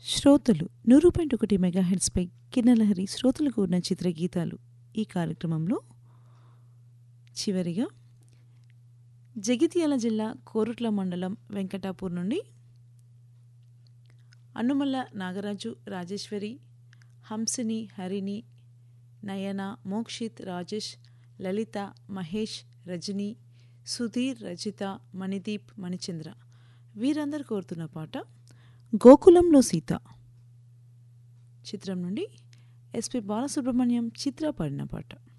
శ్రోతలు 100.1 మెగాహెర్ట్జ్పై కిన్నెలహరి శ్రోతలకు ఉన్న చిత్రగీతాలు ఈ కార్యక్రమంలో చివరిగా జగిత్యాల జిల్లా కోరుట్ల మండలం వెంకటాపూర్ నుండి అన్నుమల్ల నాగరాజు, రాజేశ్వరి, హంసిని, హరిణి, నయన, మోక్షిత్, రాజేష్, లలిత, మహేష్, రజని, సుధీర్, రజిత, మణిదీప్, మణిచంద్ర వీరందరూ కోరుతున్న పాట గోకులంలో సీత చిత్రం నుండి ఎస్పి బాలసుబ్రహ్మణ్యం చిత్ర పాడిన పాట.